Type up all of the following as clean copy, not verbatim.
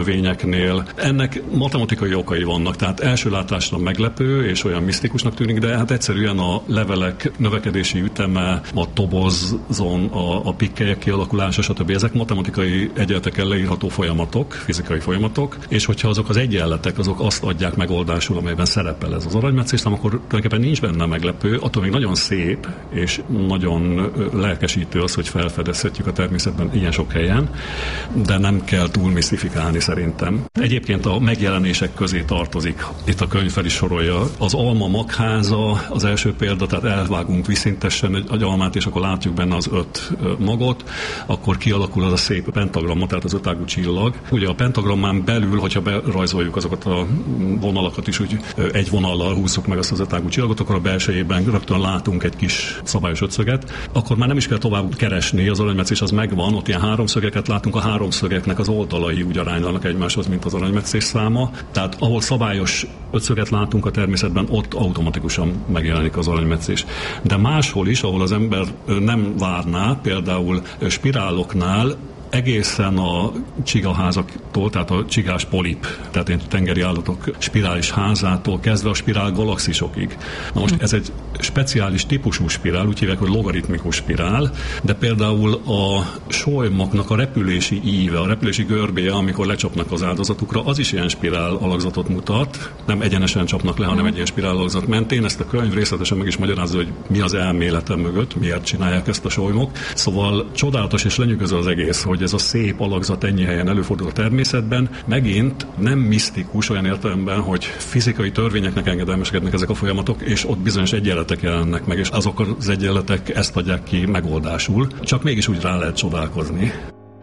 növényeknél. Ennek matematikai okai vannak, tehát első látásra meglepő és olyan misztikusnak tűnik, de hát egyszerűen a levelek növekedési üteme, a tobozon, a pikkelyek kialakulása, stb. Ezek matematikai egyenletekkel leírható folyamatok, fizikai folyamatok, és hogyha azok az egyenletek, azok azt adják megoldásul, amelyben szerepel ez az aranymetszésszám, akkor tulajdonképpen nincs benne meglepő, attól még nagyon szép és nagyon lelkesítő az, hogy felfedezhetjük a természetben ilyen sok helyen, de nem kell túl misztifikálni szerintem. Egyébként a megjelenések közé tartozik. Itt a könyv fel is sorolja. Az alma magháza az első példa, tehát elvágunk viszintesen egy almát, és akkor látjuk benne az 5 magot, akkor kialakul az a szép pentagramma, tehát az 5-ágú csillag. Ugye a pentagrammán belül, hogyha berajzoljuk azokat a vonalakat is, úgy egy vonallal húzzuk meg azt az 5-ágú csillagot, akkor a belsejében rögtön látunk egy kis szabályos ötszöget, akkor már nem is kell tovább keresni, az aranymetszés az megvan, ott ilyen háromszögeket látunk, a háromszögeknek az oldalai úgy aránylanak egymáshoz, mint az aranymetszés száma. Tehát ahol szabályos ötszöget látunk a természetben, ott automatikusan megjelenik az aranymetszés. De máshol is, ahol az ember nem várná, például spiráloknál, egészen a csigaházaktól, tehát a csigás polip, tehát a tengeri állatok spirális házától kezdve a spirál galaxisokig. Na most ez egy speciális típusú spirál, úgy hívják, hogy logaritmikus spirál, de például a solymoknak a repülési íve, a repülési görbéje, amikor lecsapnak az áldozatukra, az is ilyen spirál alakzatot mutat, nem egyenesen csapnak le, hanem egy ilyen spirál alakzat mentén. Ezt a könyv részletesen meg is magyarázza, hogy mi az elmélete mögött, miért csinálják ezt a solymok. Szóval csodálatos és lenyűgöző az egész, hogy ez a szép alakzat ennyi helyen előfordul a természetben, megint nem misztikus olyan értelemben, hogy fizikai törvényeknek engedelmeskednek ezek a folyamatok, és ott bizonyos egyenletek jelennek meg, és azok az egyenletek ezt adják ki megoldásul, csak mégis úgy rá lehet csodálkozni.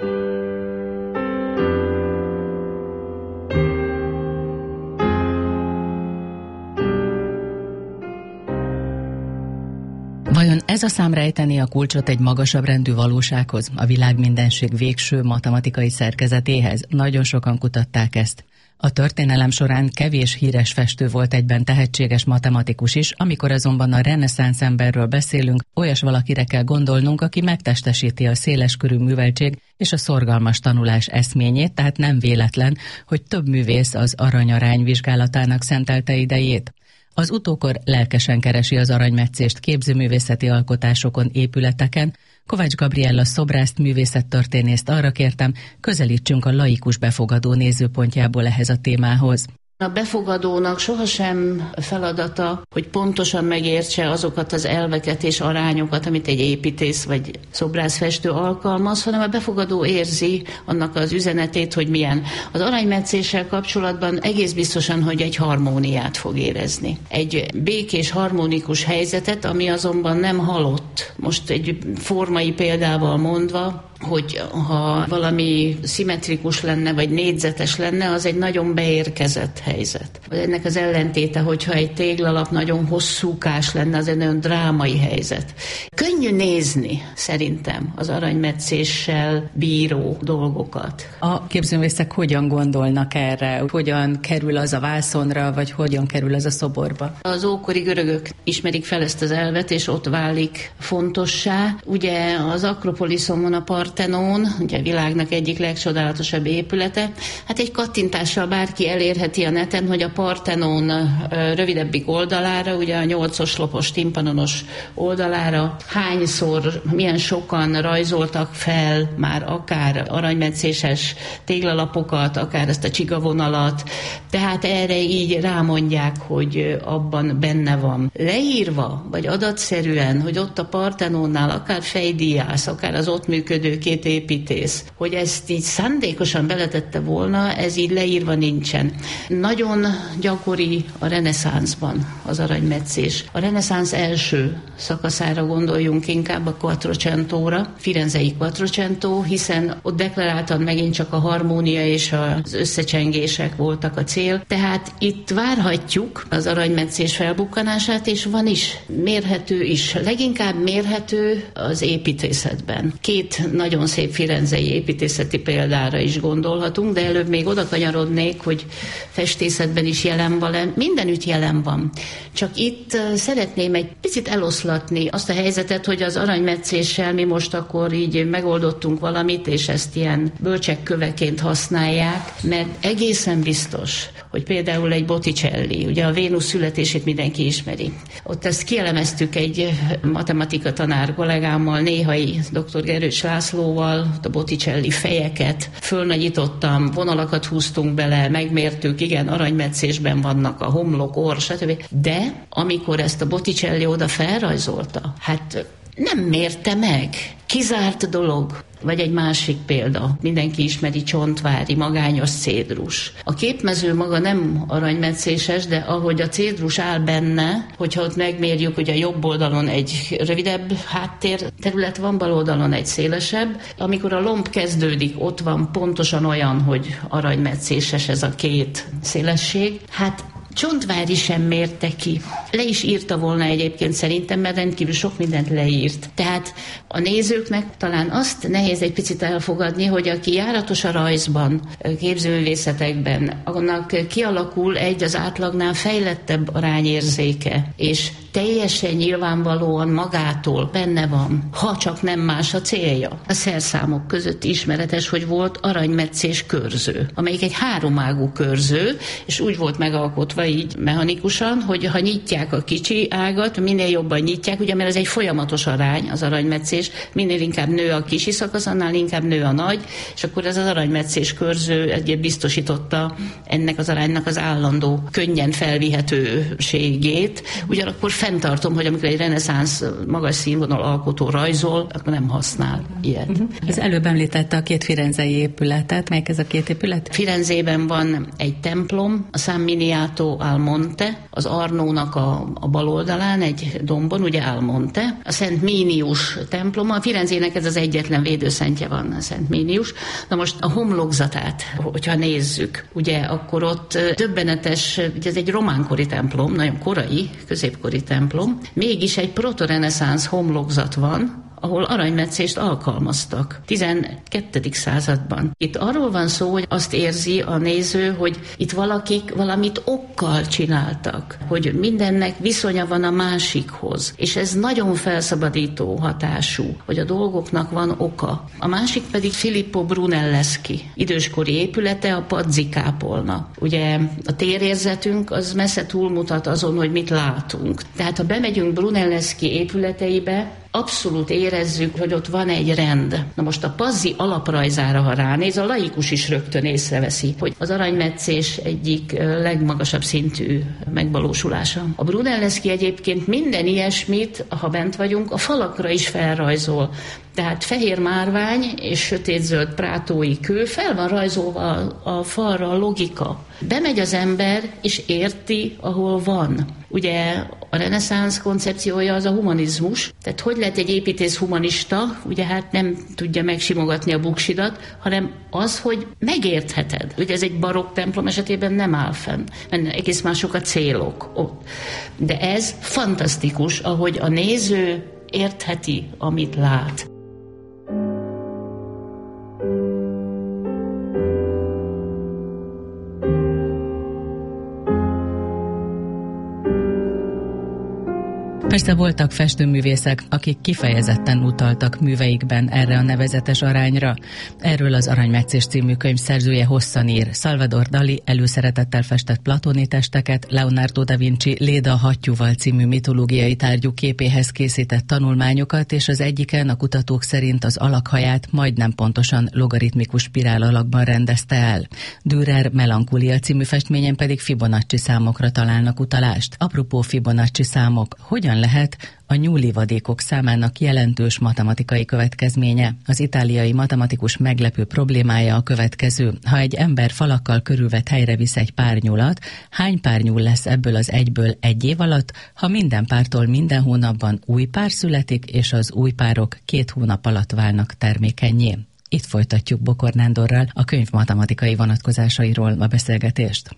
Vajon ez a szám rejteni a kulcsot egy magasabb rendű valósághoz, a világmindenség végső matematikai szerkezetéhez? Nagyon sokan kutatták ezt. A történelem során kevés híres festő volt egyben tehetséges matematikus is, amikor azonban a reneszánsz emberről beszélünk, olyas valakire kell gondolnunk, aki megtestesíti a széleskörű műveltség és a szorgalmas tanulás eszményét, tehát nem véletlen, hogy több művész az aranyarány vizsgálatának szentelte idejét. Az utókor lelkesen keresi az aranymetszést képzőművészeti alkotásokon, épületeken. Kovács Gabriella szobrászt, művészettörténészt arra kértem, közelítsünk a laikus befogadó nézőpontjából ehhez a témához. A befogadónak sohasem feladata, hogy pontosan megértse azokat az elveket és arányokat, amit egy építész vagy szobrászfestő alkalmaz, hanem a befogadó érzi annak az üzenetét, hogy milyen. Az aranymetszéssel kapcsolatban egész biztosan, hogy egy harmóniát fog érezni. Egy békés, harmonikus helyzetet, ami azonban nem halott. Most egy formai példával mondva, hogy ha valami szimmetrikus lenne, vagy négyzetes lenne, az egy nagyon beérkezett helyzet. Ennek az ellentéte, hogyha egy téglalap nagyon hosszúkás lenne, az egy nagyon drámai helyzet. Könnyű nézni, szerintem, az aranymetszéssel bíró dolgokat. A képzőművészek hogyan gondolnak erre? Hogyan kerül az a vászonra, vagy hogyan kerül az a szoborba? Az ókori görögök ismerik fel ezt az elvet, és ott válik fontossá. Ugye az Akropoliszon van a Parthenon, ugye a világnak egyik legcsodálatosabb épülete. Hát egy kattintással bárki elérheti a neten, hogy a Parthenon rövidebbik oldalára, ugye a 8 oszlopos timpanonos oldalára hányszor, milyen sokan rajzoltak fel már akár aranymetszéses téglalapokat, akár ezt a csigavonalat. Tehát erre így rámondják, hogy abban benne van. Leírva, vagy adatszerűen, hogy ott a Parthenonnál akár fejdíjász, akár az ott működő két építész, hogy ezt így szándékosan beletette volna, ez így leírva nincsen. Nagyon gyakori a reneszánszban az aranymetszés. A reneszánsz első szakaszára gondoljunk inkább, a Quattrocentóra, firenzei Quattrocento, hiszen ott deklaráltan megint csak a harmónia és az összecsengések voltak a cél. Tehát itt várhatjuk az aranymetszés felbukkanását, és van is, mérhető is. Leginkább mérhető az építészetben. Két nagyon szép firenzei építészeti példára is gondolhatunk, de előbb még oda kanyarodnék, hogy festészetben is jelen van, mindenütt jelen van. Csak itt szeretném egy picit eloszlatni azt a helyzetet, hogy az aranymetszéssel mi most akkor így megoldottunk valamit, és ezt ilyen bölcsekköveként használják, mert egészen biztos, hogy például egy Botticelli, ugye a Vénusz születését mindenki ismeri. Ott ezt kielemeztük egy matematika tanár kollégámmal, néhai dr. Gerős Lászlóval, a Botticelli fejeket fölnagyítottam, vonalakat húztunk bele, megmértük, igen, aranymetszésben vannak a homlok, orr, stb. De amikor ezt a Botticelli oda felrajzolta, hát nem mérte meg. Kizárt dolog. Vagy egy másik példa, mindenki ismeri Csontvári, magányos cédrus. A képmező maga nem aranymetszéses, de ahogy a cédrus áll benne, hogyha ott megmérjük, hogy a jobb oldalon egy rövidebb háttérterület van, bal oldalon egy szélesebb, amikor a lomb kezdődik, ott van pontosan olyan, hogy aranymetszéses ez a két szélesség. Hát Csontvári sem mérte ki. Le is írta volna egyébként szerintem, mert rendkívül sok mindent leírt. Tehát a nézőknek talán azt nehéz egy picit elfogadni, hogy aki járatos a rajzban, képzőművészetekben, annak kialakul egy az átlagnál fejlettebb arányérzéke, és teljesen nyilvánvalóan magától benne van, ha csak nem más a célja. A szerszámok között ismeretes, hogy volt aranymetszés körző, amelyik egy háromágú körző, és úgy volt megalkotva így mechanikusan, hogy ha nyitják a kicsi ágat, minél jobban nyitják, ugye, mert ez egy folyamatos arány, az aranymetszés, minél inkább nő a kisi szakasz, annál inkább nő a nagy, és akkor ez az aranymetszés körző biztosította ennek az aránynak az állandó, könnyen felvihetőségét. Ugyanakkor fenntartom, hogy amikor egy reneszánsz magas színvonal alkotó rajzol, akkor nem használ ilyet. Az előbb említette a két firenzei épületet. Melyik ez a két épület? Firenzében van egy templom, a San Miniato al Monte, az Arnónak a bal oldalán, egy dombon, ugye al Monte. A Szent Mínius temploma, a Firenzének ez az egyetlen védőszentje van, a Szent Mínius. Na most a homlokzatát, hogyha nézzük, ugye, akkor ott döbbenetes, ugye ez egy románkori templom, nagyon korai, középkori templom, mégis egy protoreneszánsz homlokzat van, ahol aranymetszést alkalmaztak 12. században. Itt arról van szó, hogy azt érzi a néző, hogy itt valakik valamit okkal csináltak, hogy mindennek viszonya van a másikhoz, és ez nagyon felszabadító hatású, hogy a dolgoknak van oka. A másik pedig Filippo Brunelleschi időskori épülete, a Pazzi kápolna. Ugye a térérzetünk az messze túlmutat azon, hogy mit látunk. Tehát ha bemegyünk Brunelleschi épületeibe, abszolút érezzük, hogy ott van egy rend. Na most a Pazzi alaprajzára, ha ránéz, a laikus is rögtön észreveszi, hogy az aranymetszés egyik legmagasabb szintű megvalósulása. A Brunelleschi egyébként minden ilyesmit, ha bent vagyunk, a falakra is felrajzol. Tehát fehér márvány és sötétzöld prátói kő, fel van rajzolva a falra a logika. Bemegy az ember, és érti, ahol van. Ugye a reneszánsz koncepciója az a humanizmus, tehát hogy lehet egy építész humanista, ugye hát nem tudja megsimogatni a buksidat, hanem az, hogy megértheted. Ugye ez egy barokk templom esetében nem áll fenn, mert egész mások a célok ott. De ez fantasztikus, ahogy a néző értheti, amit lát. Persze voltak festőművészek, akik kifejezetten utaltak műveikben erre a nevezetes arányra. Erről az Aranymetszés című könyv szerzője hosszan ír. Salvador Dali előszeretettel festett platóni testeket, Leonardo da Vinci Léda a hattyúval című mitológiai tárgyú képéhez készített tanulmányokat, és az egyiken a kutatók szerint az alakhaját majdnem pontosan logaritmikus spirál alakban rendezte el. Dürer Melankólia című festményen pedig Fibonacci számokra találnak utalást. Apropó Fibonacci számok, hogyan lehet a nyúlivadékok számának jelentős matematikai következménye? Az itáliai matematikus meglepő problémája a következő. Ha egy ember falakkal körülvett helyre visz egy pár nyulat, hány pár nyúl lesz ebből az egyből egy év alatt, ha minden pártól minden hónapban új pár születik, és az új párok 2 hónap alatt válnak termékennyé? Itt folytatjuk Bokor Nándorral a könyv matematikai vonatkozásairól a beszélgetést.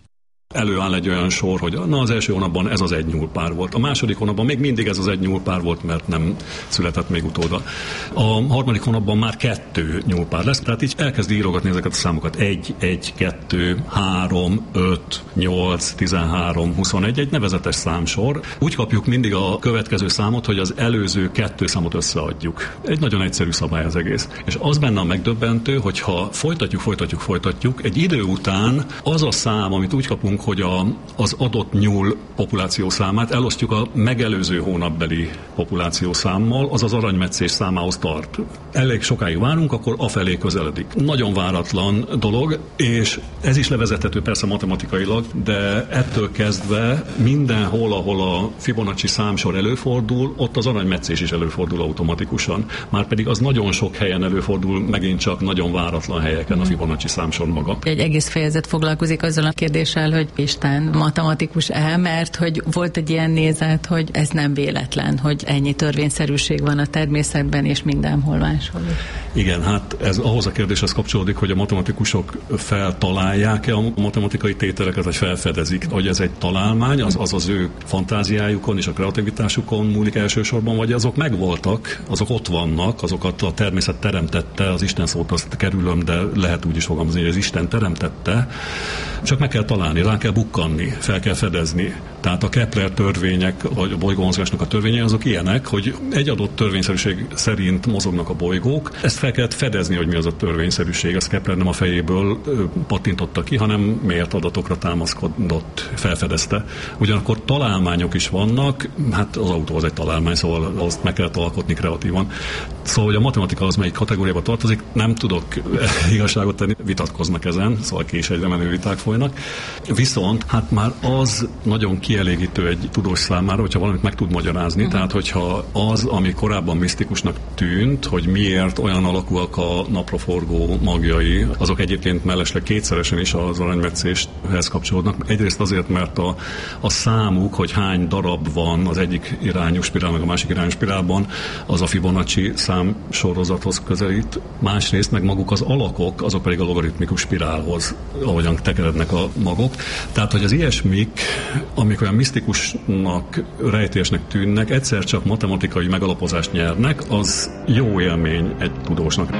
Előáll egy olyan sor, hogy az első hónapban ez az egy nyúlpár volt. A második hónapban még mindig ez az egy nyúlpár volt, mert nem született még utóda. A harmadik hónapban már 2 nyúlpár lesz, tehát így elkezdi írogatni ezeket a számokat. 1, 1, 2, 3, 5, 8, 13, 21, egy nevezetes számsor. Úgy kapjuk mindig a következő számot, hogy az előző 2 számot összeadjuk. Egy nagyon egyszerű szabály az egész. És az benne a megdöbbentő, hogyha folytatjuk, egy idő után az a szám, amit úgy kapunk, hogy az adott nyúl populáció számát elosztjuk a megelőző hónapbeli populáció számmal, az az aranymetszés számához tart. Elég sokáig várunk, akkor afelé közeledik. Nagyon váratlan dolog, és ez is levezethető persze matematikailag, de ettől kezdve mindenhol, ahol a Fibonacci számsor előfordul, ott az aranymetszés is előfordul automatikusan. Márpedig az nagyon sok helyen előfordul, megint csak nagyon váratlan helyeken a Fibonacci számsor maga. Egy egész fejezet foglalkozik azzal a kérdéssel, hogy Isten matematikus-e, mert hogy volt egy ilyen nézet, hogy ez nem véletlen, hogy ennyi törvényszerűség van a természetben és mindenhol máshol. Igen, hát ez ahhoz a kérdéshez kapcsolódik, hogy a matematikusok feltalálják-e a matematikai tételeket, vagy felfedezik, hogy ez egy találmány, az az ő fantáziájukon és a kreativitásukon múlik elsősorban, vagy azok megvoltak, azok ott vannak, azokat a természet teremtette, az Isten szót azt kerülöm, de lehet úgy is fogalmazni, hogy az Isten teremtette, csak meg kell találni, rá kell bukkanni, fel kell fedezni. Tehát a Kepler törvények, vagy a bolygómozgásnak a törvényei azok ilyenek, hogy egy adott törvényszerűség szerint mozognak a bolygók. Ezt fel kellett fedezni, hogy mi az a törvényszerűség. Ezt Kepler nem a fejéből pattintotta ki, hanem mért adatokra támaszkodott, felfedezte. Ugyanakkor találmányok is vannak, hát az autó az egy találmány, szóval azt meg kellett alkotni kreatívan. Szóval, hogy a matematika az melyik kategóriába tartozik, nem tudok igazságot tenni, vitatkoznak ezen, szóval később menő viták folynak. Viszont hát már az nagyon kielégítő egy tudós számára, hogyha valamit meg tud magyarázni, tehát hogyha az, ami korábban misztikusnak tűnt, hogy miért olyan alakúak a napraforgó magjai, azok egyébként mellesleg kétszeresen is az aranymetszéshez kapcsolódnak. Egyrészt azért, mert a számuk, hogy hány darab van az egyik irányú spirál, meg a másik irányú spirálban, az a Fibonacci számsorozathoz közelít. Másrészt meg maguk az alakok, azok pedig a logaritmikus spirálhoz, ahogyan tekerednek a magok. Tehát, hogy az ilyesmik, amik olyan misztikusnak, rejtélyesnek tűnnek, egyszer csak matematikai megalapozást nyernek, az jó élmény egy tudósnak.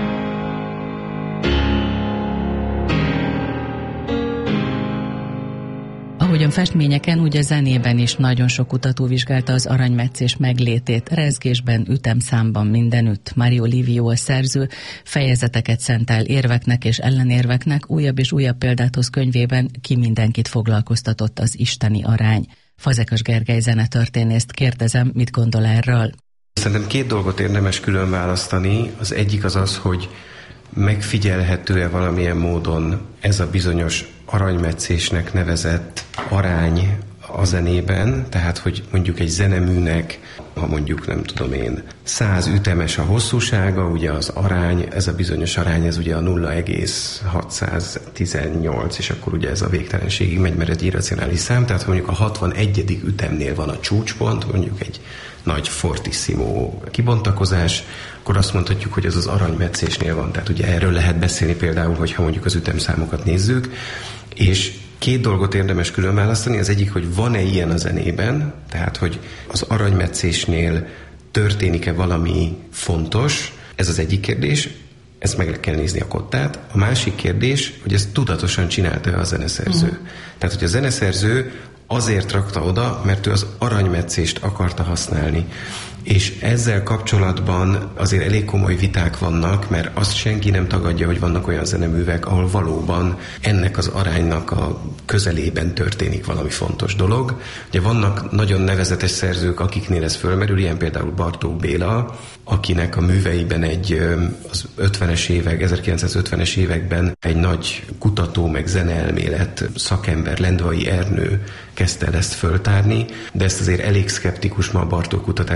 Ahogyan festményeken, úgy a zenében is nagyon sok kutató vizsgálta az aranymetszés meglétét, rezgésben, ütemszámban mindenütt. Mario Livio a szerző fejezeteket szentel érveknek és ellenérveknek, újabb és újabb példát hoz könyvében, ki mindenkit foglalkoztatott az isteni arány. Fazekas Gergely zenetörténészt kérdezem, mit gondol erről? Szerintem 2 dolgot érdemes külön választani. Az egyik az, hogy megfigyelhető-e valamilyen módon ez a bizonyos aranymetszésnek nevezett arány a zenében, tehát hogy mondjuk egy zeneműnek, ha mondjuk nem tudom én, 100 ütemes a hosszúsága, ugye az arány, ez a bizonyos arány, ez ugye a 0,618, és akkor ugye ez a végtelenségig megy, mert egy irracionális szám, tehát mondjuk a 61. ütemnél van a csúcspont, mondjuk egy nagy fortissimo kibontakozás, akkor azt mondhatjuk, hogy ez az aranymetszésnél van. Tehát ugye erről lehet beszélni például, hogyha mondjuk az ütemszámokat nézzük, és 2 dolgot érdemes külön választani. Az egyik, hogy van-e ilyen a zenében, tehát hogy az aranymetszésnél történik-e valami fontos, ez az egyik kérdés, ezt meg kell nézni a kottát. A másik kérdés, hogy ezt tudatosan csinálta a zeneszerző. Tehát, hogy a zeneszerző azért rakta oda, mert ő az aranymetszést akarta használni. És ezzel kapcsolatban azért elég komoly viták vannak, mert azt senki nem tagadja, hogy vannak olyan zeneművek, ahol valóban ennek az aránynak a közelében történik valami fontos dolog. Ugye vannak nagyon nevezetes szerzők, akiknél ez fölmerül, ilyen például Bartók Béla, akinek a műveiben az 1950-es években egy nagy kutató, meg zeneelmélet szakember, Lendvai Ernő kezdte el ezt föltárni, de ezt azért elég szkeptikus ma a Bartók kutatás azzal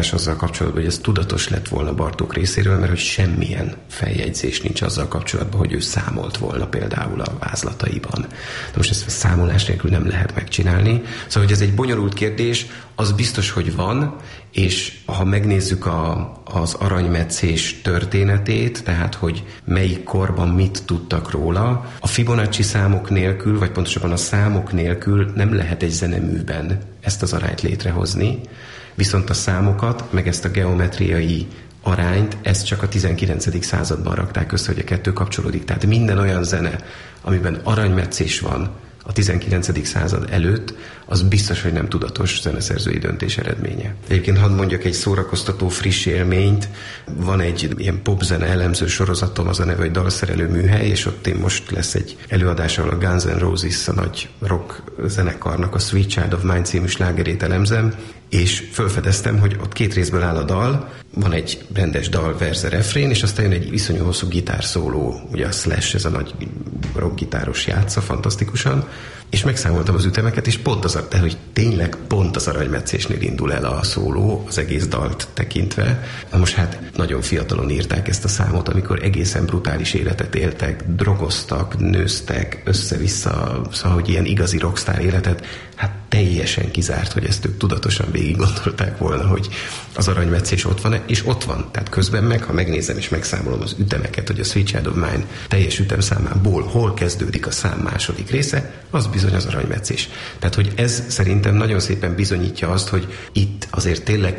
kapcsolatban, hogy ez tudatos lett volna Bartók részéről, mert hogy semmilyen feljegyzés nincs azzal kapcsolatban, hogy ő számolt volna például a vázlataiban. De most ezt számolás nélkül nem lehet megcsinálni. Szóval, hogy ez egy bonyolult kérdés, az biztos, hogy van, és ha megnézzük az aranymetszés történetét, tehát hogy melyik korban mit tudtak róla, a Fibonacci számok nélkül, vagy pontosabban a számok nélkül nem lehet egy zeneműben ezt az arányt létrehozni, viszont a számokat, meg ezt a geometriai arányt, ezt csak a 19. században rakták össze, hogy a kettő kapcsolódik. Tehát minden olyan zene, amiben aranymetszés van a 19. század előtt, az biztos, hogy nem tudatos zeneszerzői döntés eredménye. Egyébként hadd mondjak egy szórakoztató friss élményt. Van egy ilyen popzene elemző sorozatom, az a neve, hogy Dalszerelő műhely, és ott én most lesz egy előadás, ahol a Guns N' Roses, a nagy rock zenekarnak a Sweet Child of Mine című slágerét elemzem, és felfedeztem, hogy ott 2 részből áll a dal, van egy rendes dal, verze, refrén, és aztán jön egy iszonyú hosszú gitárszóló, ugye a Slash, ez a nagy rockgitáros játsza fantasztikusan, és megszámoltam az ütemeket, és hogy tényleg pont az aranymetszésnél indul el a szóló, az egész dalt tekintve. Na most hát nagyon fiatalon írták ezt a számot, amikor egészen brutális életet éltek, drogoztak, nőztek, össze-vissza, szóval, hogy ilyen igazi rockstar életet, hát teljesen kizárt, hogy ezt ők tudatosan végig gondolták volna, hogy az aranymetszés ott van, és ott van. Tehát közben meg, ha megnézem és megszámolom az ütemeket, hogy a Sweet Child of Mine teljes ütemszámából hol kezdődik a szám második része, az bizony az aranymetszés. Tehát, hogy ez szerintem nagyon szépen bizonyítja azt, hogy itt azért tényleg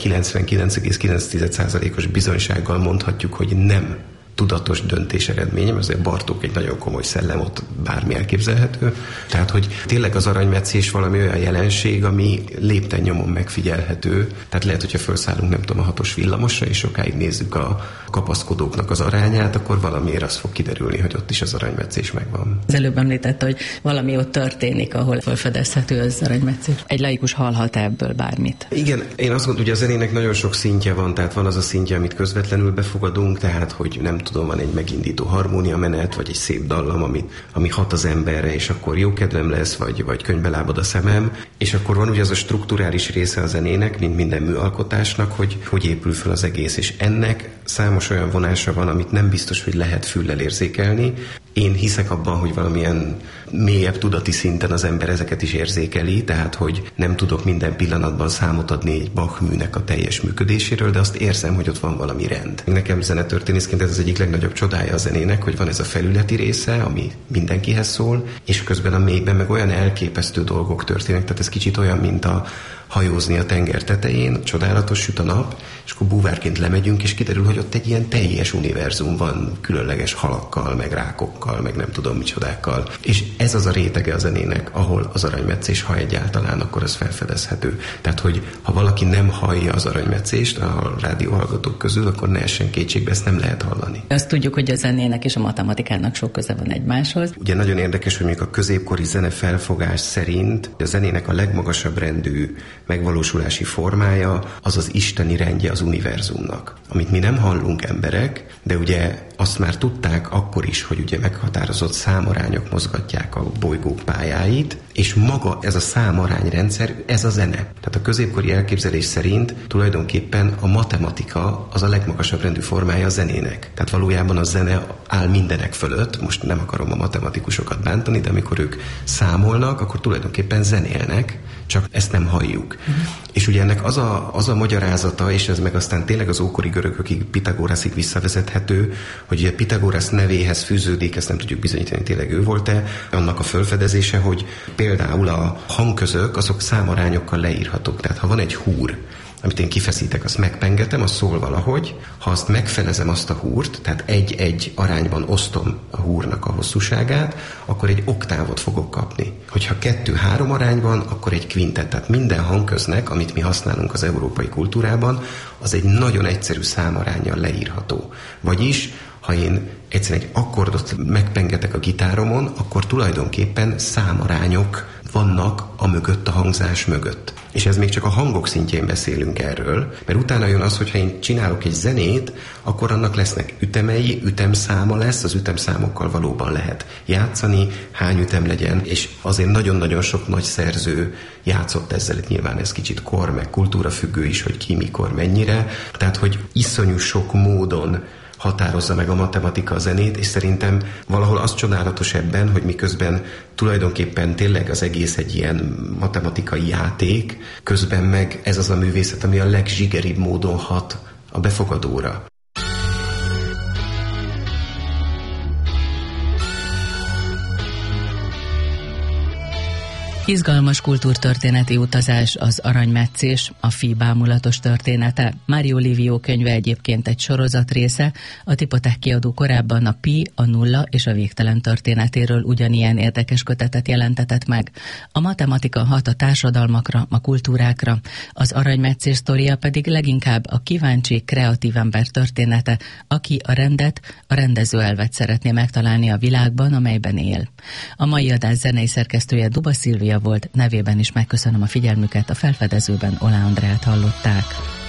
99,9%-os bizonysággal mondhatjuk, hogy nem tudatos döntés eredménye, mert azért Bartók egy nagyon komoly szellem, ott bármi elképzelhető. Tehát, hogy tényleg az aranymetszés valami olyan jelenség, ami lépten nyomon megfigyelhető. Tehát lehet, hogyha felszállunk, nem tudom, a 6-os villamosra, és sokáig nézzük a kapaszkodóknak az arányát, akkor valamiért az fog kiderülni, hogy ott is az aranymetszés megvan. Az előbb említette, hogy valami ott történik, ahol felfedezhető az aranymetszés. Egy laikus hallhat ebből bármit. Igen, én azt gondolom, hogy a zenének nagyon sok szintje van, tehát van az a szintje, amit közvetlenül befogadunk, tehát hogy nem tudom, van egy megindító harmóniamenet, vagy egy szép dallam, ami hat az emberre, és akkor jó kedvem lesz, vagy könyvbe lábad a szemem, és akkor van ugye az a strukturális része a zenének, mint minden műalkotásnak, hogy épül fel az egész, és ennek számos olyan vonása van, amit nem biztos, hogy lehet füllel érzékelni. Én hiszek abban, hogy valamilyen mélyebb tudati szinten az ember ezeket is érzékeli, tehát hogy nem tudok minden pillanatban számot adni egy Bach műnek a teljes működéséről, de azt érzem, hogy ott van valami rend. Nekem zenetörténészként ez az egyik legnagyobb csodája a zenének, hogy van ez a felületi része, ami mindenkihez szól, és közben a mélyben meg olyan elképesztő dolgok történnek, tehát ez kicsit olyan, mint a hajózni a tenger tetején, csodálatos süt a nap, és akkor búvárként lemegyünk, és kiderül, hogy ott egy ilyen teljes univerzum van, különleges halakkal, meg rákokkal, meg nem tudom micsodákkal. És ez az a rétege a zenének, ahol az aranymetszés, ha egyáltalán, akkor az felfedezhető. Tehát, hogy ha valaki nem hallja az aranymetszést a rádióhallgatók közül, akkor ne essen kétségbe, ezt nem lehet hallani. Azt tudjuk, hogy a zenének és a matematikának sok köze van egymáshoz. Ugye nagyon érdekes, hogy mondjuk a középkori zene felfogás szerint a zenének a legmagasabb rendű megvalósulási formája az az isteni rendje az univerzumnak. Amit mi nem hallunk emberek, de ugye azt már tudták akkor is, hogy ugye meghatározott számarányok mozgatják a bolygók pályáit, és maga ez a számarányrendszer, ez a zene. Tehát a középkori elképzelés szerint tulajdonképpen a matematika az a legmagasabb rendű formája a zenének. Tehát valójában a zene áll mindenek fölött, most nem akarom a matematikusokat bántani, de amikor ők számolnak, akkor tulajdonképpen zenélnek, csak ezt nem halljuk. És ugye ennek az a magyarázata, és ez meg aztán tényleg az ókori görögökig, Pitagóraszig visszavezethető, hogy ugye Pitagorasz nevéhez fűződik, ezt nem tudjuk bizonyítani, tényleg ő volt-e, annak a felfedezése, hogy például a hangközök, azok számarányokkal leírhatók. Tehát ha van egy húr, amit én kifeszítek, azt megpengetem, az szól valahogy. Ha azt megfelezem azt a húrt, tehát egy arányban osztom a húrnak a hosszúságát, akkor egy oktávot fogok kapni. Hogyha 2-3 arányban, akkor egy kvintet. Tehát minden hangköznek, amit mi használunk az európai kultúrában, az egy nagyon egyszerű számaránnyal leírható. Vagyis, ha én egyszerűen egy akkordot megpengetek a gitáromon, akkor tulajdonképpen számarányok vannak a mögött, a hangzás mögött. És ez még csak a hangok szintjén beszélünk erről, mert utána jön az, hogyha én csinálok egy zenét, akkor annak lesznek ütemei, ütemszáma lesz, az ütemszámokkal valóban lehet játszani, hány ütem legyen, és azért nagyon-nagyon sok nagy szerző játszott ezzel, nyilván ez kicsit kor, meg kultúra függő is, hogy ki, mikor, mennyire, tehát hogy iszonyú sok módon határozza meg a matematika a zenét, és szerintem valahol az csodálatos ebben, hogy miközben tulajdonképpen tényleg az egész egy ilyen matematikai játék, közben meg ez az a művészet, ami a legzsigeribb módon hat a befogadóra. Izgalmas kultúrtörténeti utazás az aranymetszés, a fi bámulatos története. Mário Livio könyve egyébként egy sorozat része, a Tipotek kiadó korábban a pi, a nulla és a végtelen történetéről ugyanilyen érdekes kötetet jelentetett meg. A matematika hat a társadalmakra, a kultúrákra, az aranymetszés sztoria pedig leginkább a kíváncsi, kreatív ember története, aki a rendet, a rendező elvet szeretné megtalálni a világban, amelyben él. A mai adás zenei szerkesztője Duba Szilvia volt, nevében is megköszönöm a figyelmüket, a felfedezőben Olá Andreát hallották.